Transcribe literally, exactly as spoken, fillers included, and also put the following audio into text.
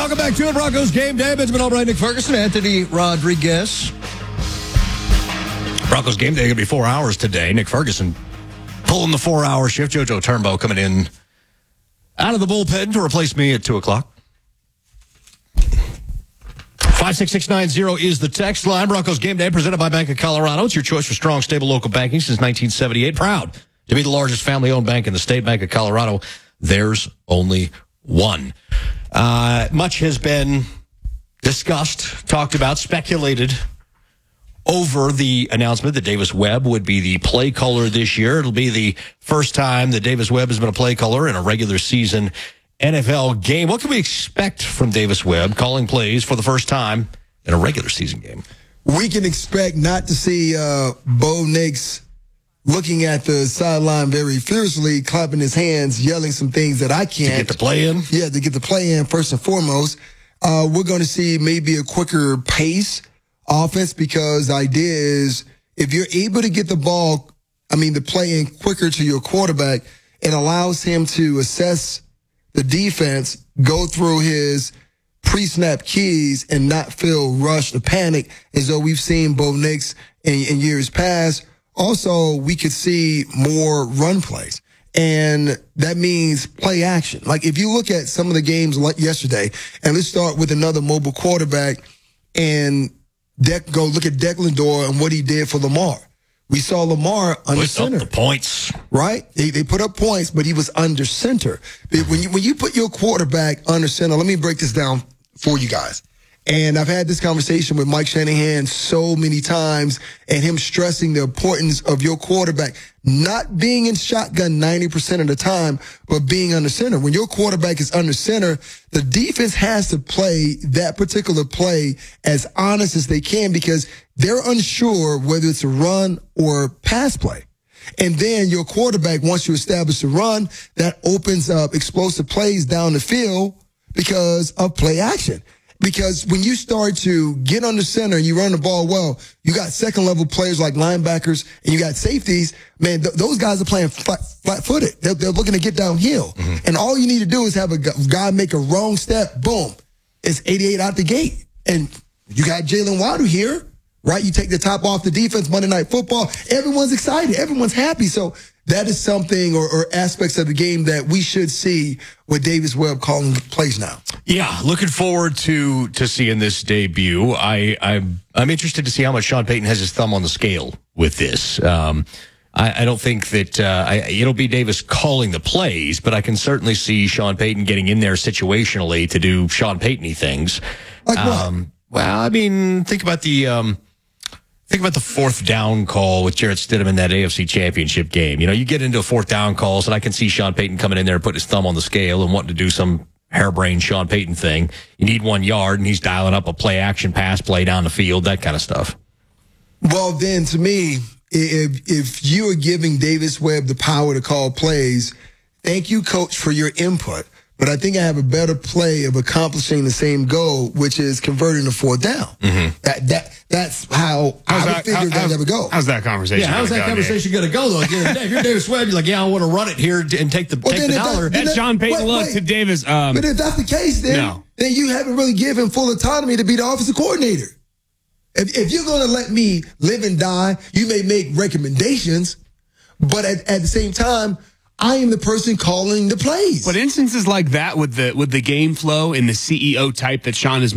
Welcome back to it, Broncos Game Day. Benjamin Albright, Nick Ferguson, Anthony Rodriguez. Broncos Game Day going to be four hours today. Nick Ferguson pulling the four-hour shift. JoJo Turnbow coming in out of the bullpen to replace me at two o'clock. five six six nine zero is the text line. Broncos Game Day presented by Bank of Colorado. It's your choice for strong, stable local banking since nineteen seventy-eight. Proud to be the largest family-owned bank in the state. Bank of Colorado. There's only one. Uh, much has been discussed, talked about, speculated over the announcement that Davis Webb would be the play caller this year. It'll be the first time that Davis Webb has been a play caller in a regular season N F L game. What can we expect from Davis Webb calling plays for the first time in a regular season game? We can expect not to see uh, Bo Nix looking at the sideline very fiercely, clapping his hands, yelling some things that I can't. To get the play in? Yeah, to get the play in first and foremost. Uh, we're going to see maybe a quicker pace offense because the idea is if you're able to get the ball, I mean, the play in quicker to your quarterback, it allows him to assess the defense, go through his pre-snap keys and not feel rushed or panic as though we've seen Bo Nix in, in years past. Also, we could see more run plays, and that means play action. Like if you look at some of the games like yesterday, and let's start with another mobile quarterback and Deck, go look at Declan Dore and what he did for Lamar. We saw Lamar under Put center. Up the points. Right? They, they put up points, but he was under center. When you, when you put your quarterback under center, let me break this down for you guys. And I've had this conversation with Mike Shanahan so many times and him stressing the importance of your quarterback not being in shotgun ninety percent of the time, but being under center. When your quarterback is under center, the defense has to play that particular play as honest as they can because they're unsure whether it's a run or pass play. And then your quarterback, once you establish a run, that opens up explosive plays down the field because of play action. Because when you start to get under center and you run the ball well, you got second level players like linebackers and you got safeties. Man, th- those guys are playing flat, flat footed. They're, they're looking to get downhill. Mm-hmm. And all you need to do is have a guy make a wrong step. Boom. It's eighty-eight out the gate. And you got Jalen Waddle here, right? You take the top off the defense, Monday Night Football. Everyone's excited. Everyone's happy. So that is something or, or aspects of the game that we should see with Davis Webb calling plays now. Yeah, looking forward to to seeing this debut. I, I'm I'm interested to see how much Sean Payton has his thumb on the scale with this. Um, I, I don't think that uh, I, it'll be Davis calling the plays, but I can certainly see Sean Payton getting in there situationally to do Sean Payton-y things. Like what? Um, well, I mean, think about the. Um, Think about the fourth down call with Jarrett Stidham in that A F C Championship game. You know, you get into a fourth down calls, and I can see Sean Payton coming in there and putting his thumb on the scale and wanting to do some harebrained Sean Payton thing. You need one yard, and he's dialing up a play action pass play down the field, that kind of stuff. Well, then, to me, if if you are giving Davis Webb the power to call plays, thank you, Coach, for your input. But I think I have a better play of accomplishing the same goal, which is converting the fourth down. Mm-hmm. That that that's how how's I would that, figure how, that would go. How's that conversation? Yeah, how's that go, conversation going to go, though? At the end of the day, if you're Davis Webb, you're like, yeah, I want to run it here and take the, well, take the dollar. That, That's Sean Payton wait, look wait. to Davis. Um, but if that's the case, then, no. then you haven't really given full autonomy to be the offensive coordinator. If, if you're going to let me live and die, you may make recommendations, but at, at the same time, I am the person calling the plays. But instances like that with the with the game flow and the C E O type that Sean is